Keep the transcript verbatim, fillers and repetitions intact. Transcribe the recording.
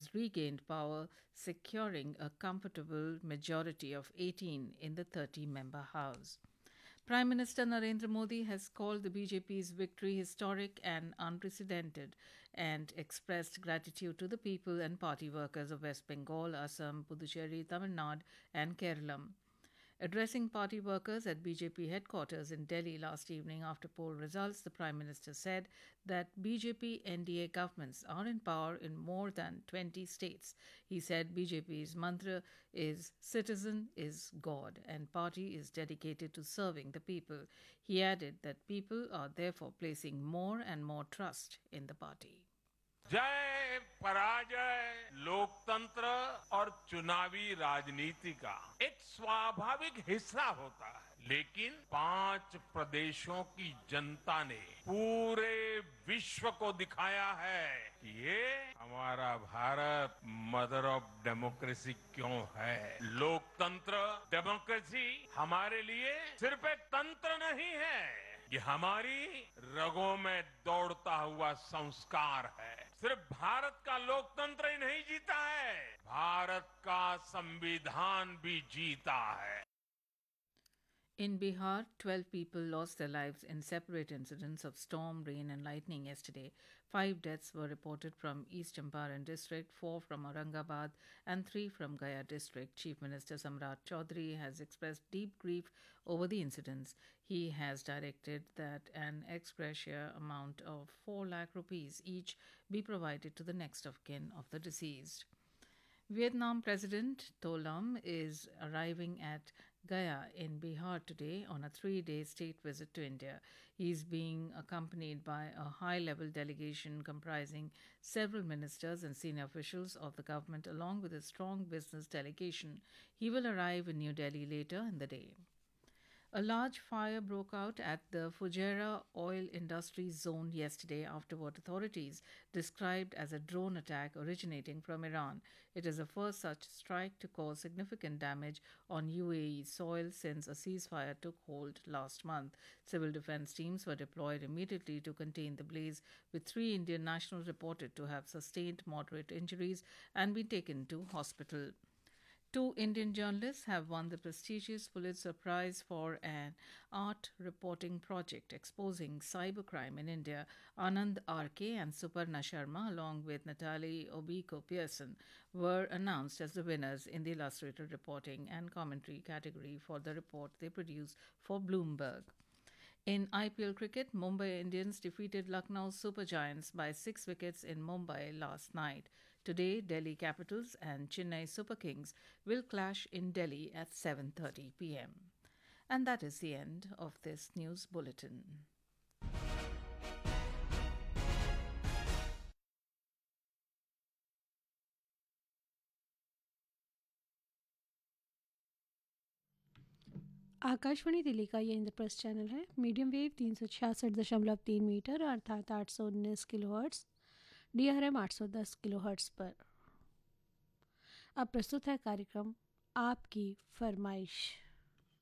has regained power, securing a comfortable majority of eighteen in the thirty-member House. Prime Minister Narendra Modi has called the B J P's victory historic and unprecedented and expressed gratitude to the people and party workers of West Bengal, Assam, Puducherry, Tamil Nadu, and Kerala. Addressing party workers at B J P headquarters in Delhi last evening after poll results, the Prime Minister said that B J P N D A governments are in power in more than twenty states. He said B J P's mantra is citizen is God and party is dedicated to serving the people. He added that people are therefore placing more and more trust in the party. जय पराजय लोकतंत्र और चुनावी राजनीति का एक स्वाभाविक हिस्सा होता है, लेकिन पांच प्रदेशों की जनता ने पूरे विश्व को दिखाया है कि ये हमारा भारत मदर ऑफ डेमोक्रेसी क्यों है। लोकतंत्र डेमोक्रेसी हमारे लिए सिर्फ एक तंत्र नहीं है, ये हमारी रगों में दौड़ता हुआ संस्कार है। सिर्फ भारत का लोकतंत्र ही नहीं जीता है, भारत का संविधान भी जीता है। In Bihar, twelve people lost their lives in separate incidents of storm, rain and lightning yesterday. Five deaths were reported from East Champaran district, four from Aurangabad and three from Gaya district. Chief Minister Samrat Chaudhary has expressed deep grief over the incidents. He has directed that an ex gratia amount of four lakh rupees each be provided to the next of kin of the deceased. Vietnam President To Lam is arriving at Gaya in Bihar today on a three-day state visit to India. He is being accompanied by a high-level delegation comprising several ministers and senior officials of the government along with a strong business delegation. He will arrive in New Delhi later in the day. A large fire broke out at the Fujairah oil industry zone yesterday after what authorities described as a drone attack originating from Iran. It is the first such strike to cause significant damage on U A E soil since a ceasefire took hold last month. Civil defense teams were deployed immediately to contain the blaze, with three Indian nationals reported to have sustained moderate injuries and been taken to hospital. Two Indian journalists have won the prestigious Pulitzer Prize for an art reporting project exposing cybercrime in India. Anand R K and Suparna Sharma, along with Natalie Obiko Pearson, were announced as the winners in the illustrated reporting and commentary category for the report they produced for Bloomberg. In I P L cricket, Mumbai Indians defeated Lucknow Super Giants by six wickets in Mumbai last night. Today, Delhi Capitals and Chennai Super Kings will clash in Delhi at seven thirty p m. And that is the end of this news bulletin. Akashvani Delhi का ये Indraprastha channel है। Medium wave तीन सौ छियासठ दशमलव तीन metre अर्थात आठ सौ उन्नीस kilo hertz, D R M आठ सौ दस किलो हर्ट्स पर। अब प्रस्तुत है कार्यक्रम आपकी फरमाइश।